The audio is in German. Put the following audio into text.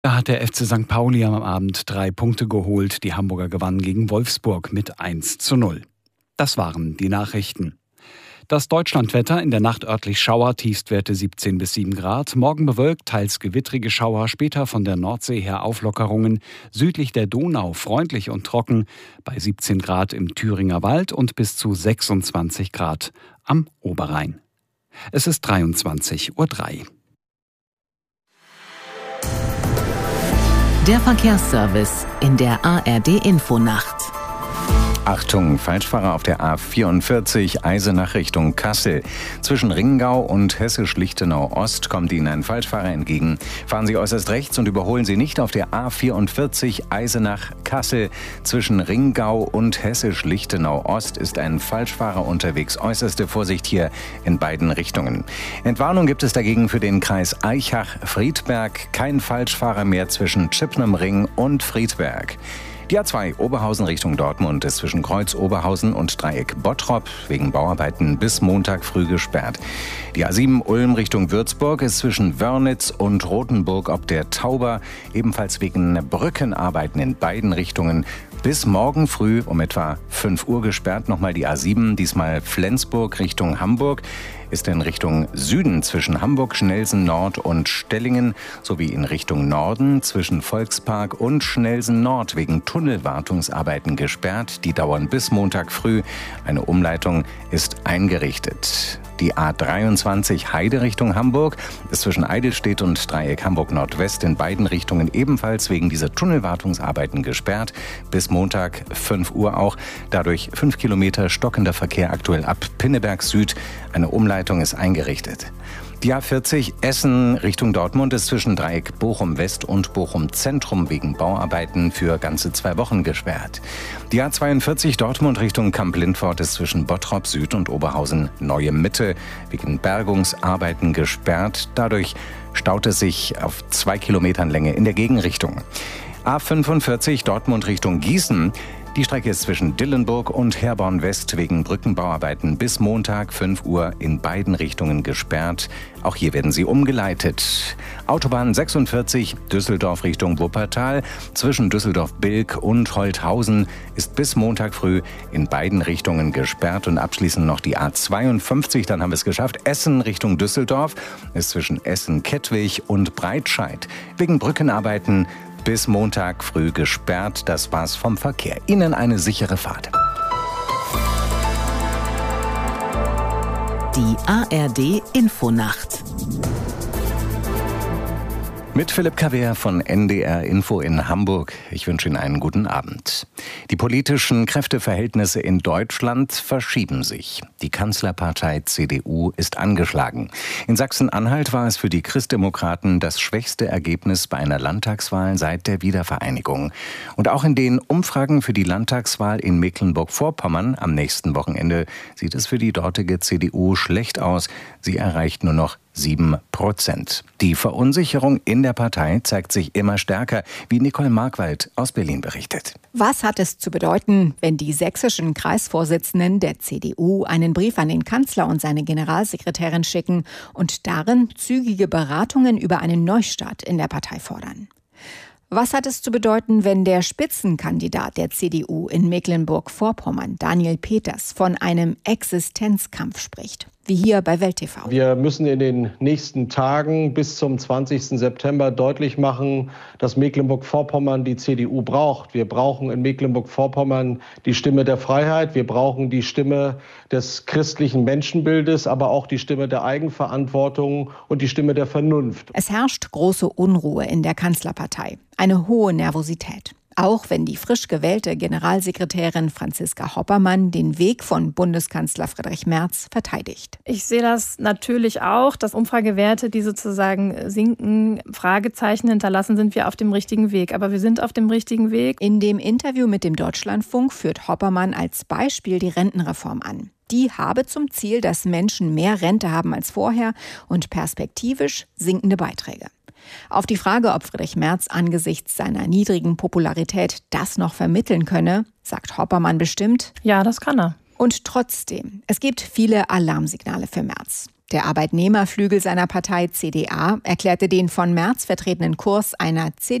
Da hat der FC St. Pauli am Abend 3 Punkte geholt. Die Hamburger gewannen gegen Wolfsburg mit 1:0. Das waren die Nachrichten. Das Deutschlandwetter: in der Nacht örtlich Schauer, Tiefstwerte 17 bis 7 Grad. Morgen bewölkt, teils gewittrige Schauer, später von der Nordsee her Auflockerungen. Südlich der Donau freundlich und trocken, bei 17 Grad im Thüringer Wald und bis zu 26 Grad am Oberrhein. Es ist 23:03 Uhr. Der Verkehrsservice in der ARD-Infonacht. Achtung, Falschfahrer auf der A44 Eisenach Richtung Kassel. Zwischen Ringgau und Hessisch-Lichtenau Ost kommt Ihnen ein Falschfahrer entgegen. Fahren Sie äußerst rechts und überholen Sie nicht auf der A44 Eisenach Kassel. Zwischen Ringgau und Hessisch-Lichtenau Ost ist ein Falschfahrer unterwegs. Äußerste Vorsicht hier in beiden Richtungen. Entwarnung gibt es dagegen für den Kreis Aichach-Friedberg. Kein Falschfahrer mehr zwischen Chippenham-Ring und Friedberg. Die A2 Oberhausen Richtung Dortmund ist zwischen Kreuz Oberhausen und Dreieck Bottrop wegen Bauarbeiten bis Montag früh gesperrt. Die A7 Ulm Richtung Würzburg ist zwischen Wörnitz und Rothenburg ob der Tauber ebenfalls wegen Brückenarbeiten in beiden Richtungen bis morgen früh um etwa 5 Uhr gesperrt. Nochmal die A7, diesmal Flensburg Richtung Hamburg, ist in Richtung Süden zwischen Hamburg-Schnelsen Nord und Stellingen sowie in Richtung Norden zwischen Volkspark und Schnelsen Nord wegen Tunnelwartungsarbeiten gesperrt. Die dauern bis Montag früh. Eine Umleitung ist eingerichtet. Die A23 Heide Richtung Hamburg ist zwischen Eidelstedt und Dreieck Hamburg Nordwest in beiden Richtungen ebenfalls wegen dieser Tunnelwartungsarbeiten gesperrt. Bis Montag 5 Uhr auch. Dadurch 5 Kilometer stockender Verkehr aktuell ab Pinneberg Süd. Eine Umleitung ist eingerichtet. Die A40 Essen Richtung Dortmund ist zwischen Dreieck Bochum West und Bochum Zentrum wegen Bauarbeiten für ganze 2 Wochen gesperrt. Die A42 Dortmund Richtung Kamp-Lindfort ist zwischen Bottrop Süd und Oberhausen Neue Mitte wegen Bergungsarbeiten gesperrt. Dadurch staut es sich auf 2 Kilometern Länge in der Gegenrichtung. A45 Dortmund Richtung Gießen. Die Strecke ist zwischen Dillenburg und Herborn West wegen Brückenbauarbeiten bis Montag 5 Uhr in beiden Richtungen gesperrt. Auch hier werden sie umgeleitet. Autobahn 46 Düsseldorf Richtung Wuppertal zwischen Düsseldorf-Bilk und Holthausen ist bis Montag früh in beiden Richtungen gesperrt. Und abschließend noch die A52, dann haben wir es geschafft. Essen Richtung Düsseldorf ist zwischen Essen-Kettwig und Breitscheid wegen Brückenarbeiten bis Montag früh gesperrt. Das war's vom Verkehr. Ihnen eine sichere Fahrt. Die ARD-Infonacht. Mit Philipp Kawehr von NDR Info in Hamburg. Ich wünsche Ihnen einen guten Abend. Die politischen Kräfteverhältnisse in Deutschland verschieben sich. Die Kanzlerpartei CDU ist angeschlagen. In Sachsen-Anhalt war es für die Christdemokraten das schwächste Ergebnis bei einer Landtagswahl seit der Wiedervereinigung. Und auch in den Umfragen für die Landtagswahl in Mecklenburg-Vorpommern am nächsten Wochenende sieht es für die dortige CDU schlecht aus. Sie erreicht nur noch 7%. Die Verunsicherung in der Partei zeigt sich immer stärker, wie Nicole Markwald aus Berlin berichtet. Was hat es zu bedeuten, wenn die sächsischen Kreisvorsitzenden der CDU einen Brief an den Kanzler und seine Generalsekretärin schicken und darin zügige Beratungen über einen Neustart in der Partei fordern? Was hat es zu bedeuten, wenn der Spitzenkandidat der CDU in Mecklenburg-Vorpommern, Daniel Peters, von einem Existenzkampf spricht? Wie hier bei Welt TV. Wir müssen in den nächsten Tagen bis zum 20. September deutlich machen, dass Mecklenburg-Vorpommern die CDU braucht. Wir brauchen in Mecklenburg-Vorpommern die Stimme der Freiheit. Wir brauchen die Stimme des christlichen Menschenbildes, aber auch die Stimme der Eigenverantwortung und die Stimme der Vernunft. Es herrscht große Unruhe in der Kanzlerpartei. Eine hohe Nervosität. Auch wenn die frisch gewählte Generalsekretärin Franziska Hoppermann den Weg von Bundeskanzler Friedrich Merz verteidigt. Ich sehe das natürlich auch, dass Umfragewerte, die sozusagen sinken, Fragezeichen hinterlassen, sind wir auf dem richtigen Weg. Aber wir sind auf dem richtigen Weg. In dem Interview mit dem Deutschlandfunk führt Hoppermann als Beispiel die Rentenreform an. Die habe zum Ziel, dass Menschen mehr Rente haben als vorher und perspektivisch sinkende Beiträge. Auf die Frage, ob Friedrich Merz angesichts seiner niedrigen Popularität das noch vermitteln könne, sagt Hoppermann bestimmt: Ja, das kann er. Und trotzdem, es gibt viele Alarmsignale für Merz. Der Arbeitnehmerflügel seiner Partei CDA erklärte den von Merz vertretenen Kurs einer CDU